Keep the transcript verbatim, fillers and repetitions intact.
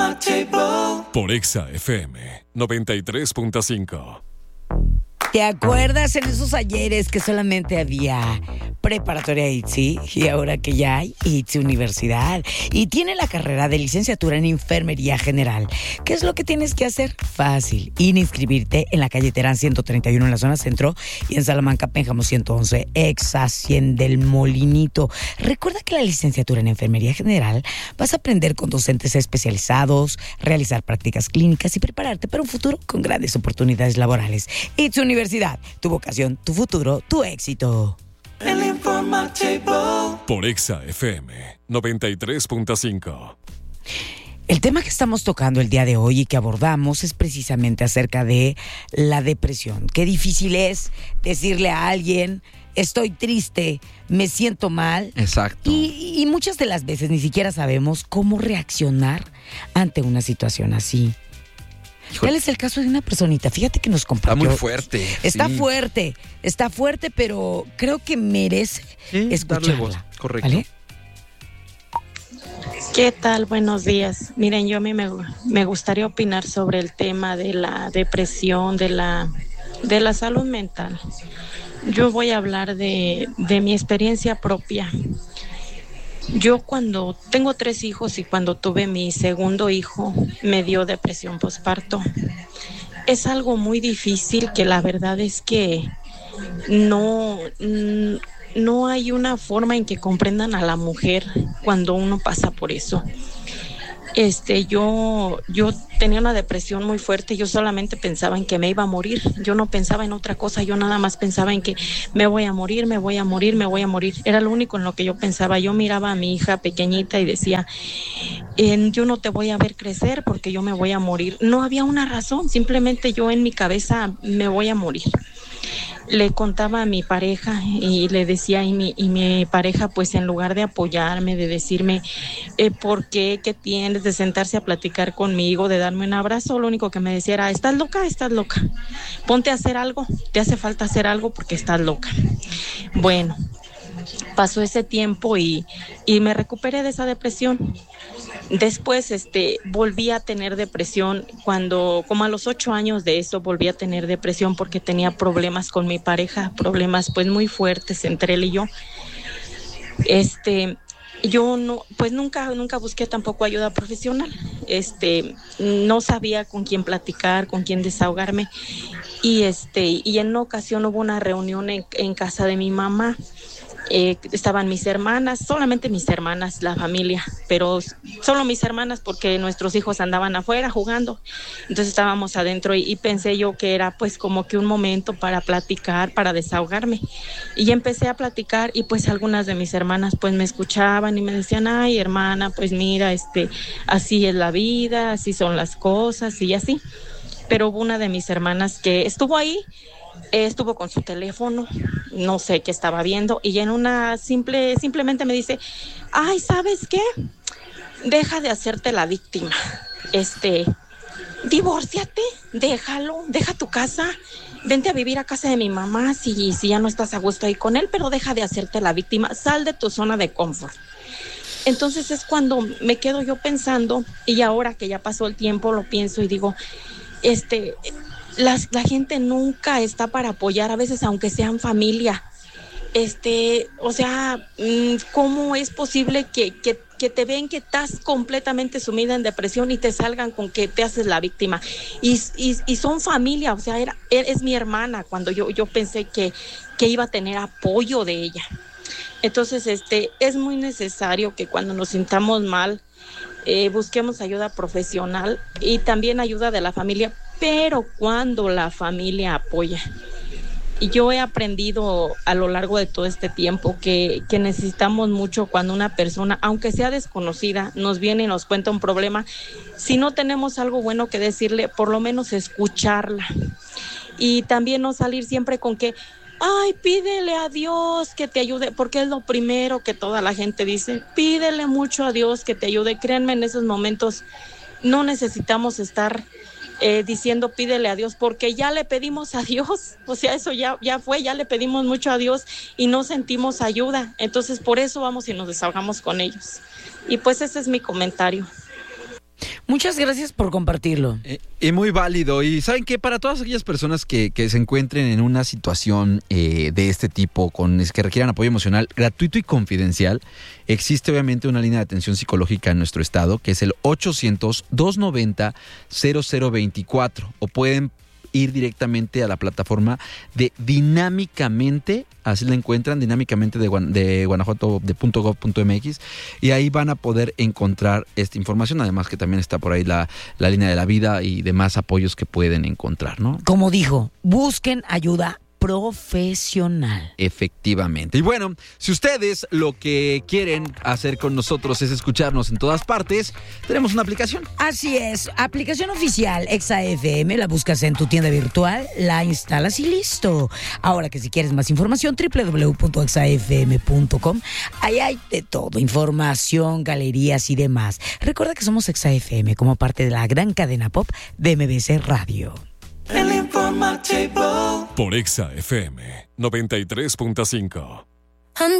Por Exa F M noventa y tres punto cinco. ¿Te acuerdas en esos ayeres que solamente había preparatoria I T S E y ahora que ya hay I T S E Universidad y tiene la carrera de licenciatura en enfermería general? ¿Qué es lo que tienes que hacer? Fácil, ir a inscribirte en la calle Terán ciento treinta y uno en la zona centro y en Salamanca, Pénjamo ciento once, Exa cien del Molinito. Recuerda que la licenciatura en enfermería general vas a aprender con docentes especializados, realizar prácticas clínicas y prepararte para un futuro con grandes oportunidades laborales. I T S E Universidad, tu vocación, tu futuro, tu éxito. El informativo. Por Exa F M noventa y tres punto cinco. El tema que estamos tocando el día de hoy y que abordamos es precisamente acerca de la depresión. Qué difícil es decirle a alguien, estoy triste, me siento mal. Exacto. Y, y muchas de las veces ni siquiera sabemos cómo reaccionar ante una situación así. Híjole. ¿Cuál es el caso de una personita? Fíjate que nos compartió. Está muy fuerte. Está sí. fuerte, está fuerte, pero creo que merece Sí, escucharla. darle voz. Correcto. ¿Vale? ¿Qué tal? Buenos días. Miren, yo a mí me, me gustaría opinar sobre el tema de la depresión, de la, de la salud mental. Yo voy a hablar de, de mi experiencia propia. Yo cuando tengo tres hijos y cuando tuve mi segundo hijo me dio depresión postparto. Es algo muy difícil que la verdad es que no, no hay una forma en que comprendan a la mujer cuando uno pasa por eso. Este, yo, yo tenía una depresión muy fuerte, yo solamente pensaba en que me iba a morir, yo no pensaba en otra cosa, yo nada más pensaba en que me voy a morir, me voy a morir, me voy a morir, era lo único en lo que yo pensaba. Yo miraba a mi hija pequeñita y decía, eh, yo no te voy a ver crecer porque yo me voy a morir. No había una razón, simplemente yo en mi cabeza me voy a morir. Le contaba a mi pareja y le decía, y mi, y mi pareja pues en lugar de apoyarme, de decirme eh, por qué, qué tienes, de sentarse a platicar conmigo, de darme un abrazo, lo único que me decía era, ¿estás loca? ¿Estás loca? Ponte a hacer algo, te hace falta hacer algo porque estás loca. Bueno, pasó ese tiempo y, y me recuperé de esa depresión. Después este, volví a tener depresión cuando, como a los ocho años de eso, volví a tener depresión porque tenía problemas con mi pareja, problemas pues muy fuertes entre él y yo. Este, yo no, pues nunca, nunca busqué tampoco ayuda profesional. Este, no sabía con quién platicar, con quién desahogarme. Y este, y en una ocasión hubo una reunión en, en casa de mi mamá. Eh, estaban mis hermanas, solamente mis hermanas, la familia, pero solo mis hermanas porque nuestros hijos andaban afuera jugando, entonces estábamos adentro y, y pensé yo que era pues como que un momento para platicar, para desahogarme, y empecé a platicar y pues algunas de mis hermanas pues me escuchaban y me decían, ay hermana, pues mira, este, así es la vida, así son las cosas y así, pero hubo una de mis hermanas que estuvo ahí. Estuvo con su teléfono, no sé qué estaba viendo, y en una simple, simplemente me dice, ay, ¿sabes qué? Deja de hacerte la víctima, este, divórciate, déjalo, deja tu casa, vente a vivir a casa de mi mamá si, si ya no estás a gusto ahí con él, pero deja de hacerte la víctima, sal de tu zona de confort. Entonces es cuando me quedo yo pensando, y ahora que ya pasó el tiempo lo pienso y digo, este... Las, la gente nunca está para apoyar, a veces aunque sean familia. Este, o sea, ¿cómo es posible que, que, que te ven que estás completamente sumida en depresión y te salgan con que te haces la víctima? Y, y, y son familia, o sea, era, es mi hermana cuando yo, yo pensé que, que iba a tener apoyo de ella. Entonces, este, es muy necesario que cuando nos sintamos mal, eh, busquemos ayuda profesional y también ayuda de la familia, pero cuando la familia apoya. Y yo he aprendido a lo largo de todo este tiempo que, que necesitamos mucho cuando una persona, aunque sea desconocida, nos viene y nos cuenta un problema. Si no tenemos algo bueno que decirle, por lo menos escucharla. Y también no salir siempre con que, ay, pídele a Dios que te ayude, porque es lo primero que toda la gente dice. Pídele mucho a Dios que te ayude. Créanme, en esos momentos no necesitamos estar Eh, diciendo pídele a Dios, porque ya le pedimos a Dios, o sea, eso ya, ya fue, ya le pedimos mucho a Dios y no sentimos ayuda, entonces por eso vamos y nos desahogamos con ellos. Y pues ese es mi comentario. Muchas gracias por compartirlo. Eh, y muy válido. Y ¿saben qué? Para todas aquellas personas que, que se encuentren en una situación eh, de este tipo, con que requieran apoyo emocional gratuito y confidencial, existe obviamente una línea de atención psicológica en nuestro estado, que es el ochocientos, doscientos noventa, cero cero veinticuatro. O pueden ir directamente a la plataforma de Dinámicamente, así la encuentran, Dinámicamente de, de Guanajuato, de .gov.mx, y ahí van a poder encontrar esta información, además que también está por ahí la, la línea de la vida y demás apoyos que pueden encontrar, ¿no? Como dijo, busquen ayuda profesional. Efectivamente. Y bueno, si ustedes lo que quieren hacer con nosotros es escucharnos en todas partes, tenemos una aplicación. Así es, aplicación oficial Exa F M, la buscas en tu tienda virtual, la instalas y listo. Ahora que si quieres más información, doble u doble u doble u punto exa f m punto com. Ahí hay de todo, información, galerías y demás. Recuerda que somos Exa F M como parte de la gran cadena pop de M B C Radio. El informativo por Exa F M noventa y tres punto cinco.